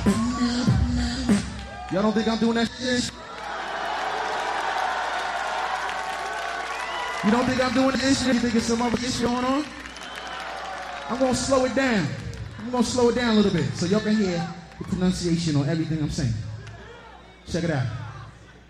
Y'all don't think I'm doing that shit? You don't think I'm doing this shit? You think it's some other shit going on? I'm gonna slow it down. I'm gonna slow it down a little bit so y'all can hear the pronunciation on everything I'm saying. Check it out.